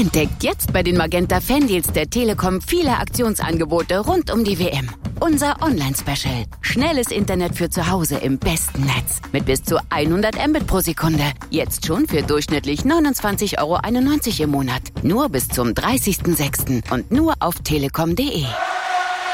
Entdeckt jetzt bei den Magenta Fandeals der Telekom viele Aktionsangebote rund um die WM. Unser Online-Special. Schnelles Internet für zu Hause im besten Netz. Mit bis zu 100 Mbit pro Sekunde. Jetzt schon für durchschnittlich 29,91 € im Monat. Nur bis zum 30.06. und nur auf telekom.de.